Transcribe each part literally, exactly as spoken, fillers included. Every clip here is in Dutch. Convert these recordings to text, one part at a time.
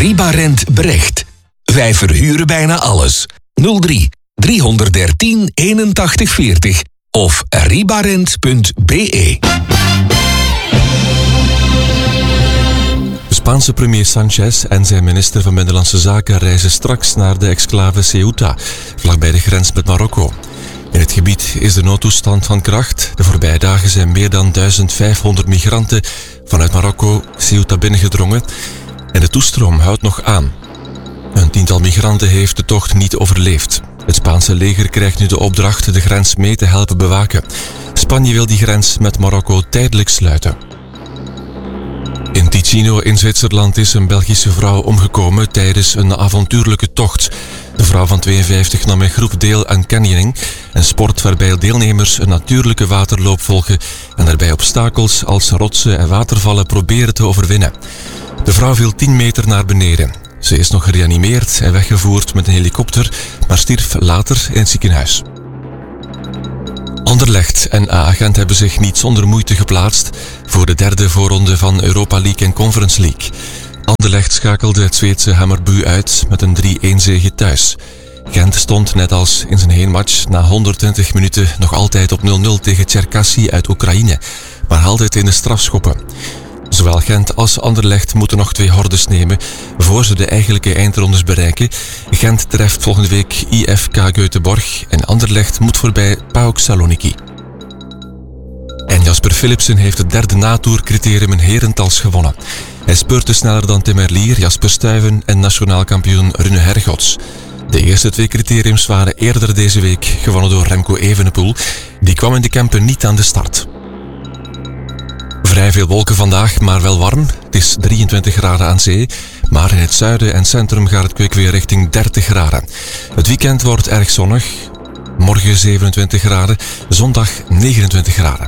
Ribarent Brecht. Wij verhuren bijna alles. nul drie driehonderddertien eenentachtig veertig of ribarent punt be. De Spaanse premier Sanchez en zijn minister van Binnenlandse Zaken reizen straks naar de exclave Ceuta, vlakbij de grens met Marokko. In het gebied is de noodtoestand van kracht. De voorbije dagen zijn meer dan duizend vijfhonderd migranten vanuit Marokko Ceuta binnengedrongen en de toestroom houdt nog aan. Een tiental migranten heeft de tocht niet overleefd. Het Spaanse leger krijgt nu de opdracht de grens mee te helpen bewaken. Spanje wil die grens met Marokko tijdelijk sluiten. In Ticino in Zwitserland is een Belgische vrouw omgekomen tijdens een avontuurlijke tocht. De vrouw van tweeënvijftig nam in groep deel aan canyoning, een sport waarbij deelnemers een natuurlijke waterloop volgen en daarbij obstakels als rotsen en watervallen proberen te overwinnen. De vrouw viel tien meter naar beneden. Ze is nog gereanimeerd en weggevoerd met een helikopter, maar stierf later in het ziekenhuis. Anderlecht en A-Gent hebben zich niet zonder moeite geplaatst voor de derde voorronde van Europa League en Conference League. Anderlecht schakelde het Zweedse Hammarby uit met een drie-een zege thuis. Gent stond net als in zijn heenmatch na honderdtwintig minuten nog altijd op nul nul tegen Cherkasy uit Oekraïne, maar haalde het in de strafschoppen. Zowel Gent als Anderlecht moeten nog twee hordes nemen voor ze de eigenlijke eindrondes bereiken. Gent treft volgende week I F K Göteborg en Anderlecht moet voorbij PAOK Saloniki. En Jasper Philipsen heeft het derde natoercriterium in herentals gewonnen. Hij speurde sneller dan Tim Merlier, Jasper Stuyven en nationaal kampioen Rune Hergots. De eerste twee criteriums waren eerder deze week gewonnen door Remco Evenepoel. Die kwam in de Kempen niet aan de start. Vrij veel wolken vandaag, maar wel warm. Het is drieëntwintig graden aan zee, maar in het zuiden en centrum gaat het kwik weer richting dertig graden. Het weekend wordt erg zonnig. Morgen zevenentwintig graden, zondag negenentwintig graden.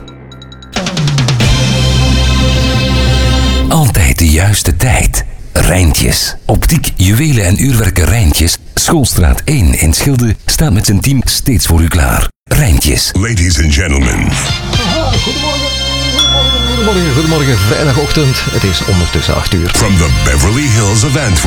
Altijd de juiste tijd. Rijntjes. Optiek, juwelen en uurwerken Rijntjes. Schoolstraat één in Schilde staat met zijn team steeds voor u klaar. Rijntjes. Ladies and gentlemen. Goedemorgen. Goedemorgen, goedemorgen, vrijdagochtend. Het is ondertussen acht uur. From the Beverly Hills of Antwerp.